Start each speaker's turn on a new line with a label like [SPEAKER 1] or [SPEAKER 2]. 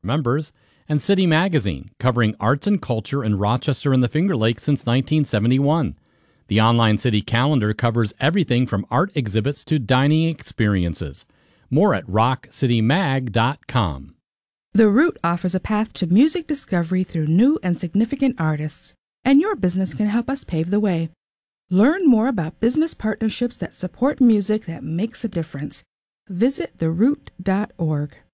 [SPEAKER 1] members, and City Magazine, covering arts and culture in Rochester and the Finger Lakes since 1971. The online city calendar covers everything from art exhibits to dining experiences. More at rockcitymag.com.
[SPEAKER 2] The Root offers a path to music discovery through new and significant artists, and your business can help us pave the way. Learn more about business partnerships that support music that makes a difference. Visit theroot.org.